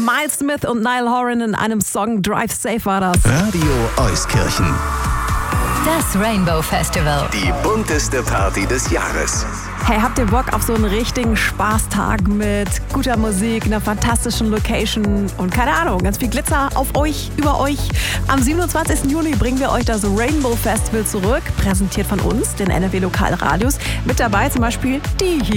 Miles Smith und Niall Horan in einem Song Drive Safe war das. Radio Euskirchen. Das Rainbow Festival. Die bunteste Party des Jahres. Hey, habt ihr Bock auf so einen richtigen Spaßtag mit guter Musik, einer fantastischen Location und keine Ahnung, ganz viel Glitzer auf euch, über euch? Am 27. Juni bringen wir euch das Rainbow Festival zurück, präsentiert von uns, den NRW Lokalradios. Mit dabei zum Beispiel die hier.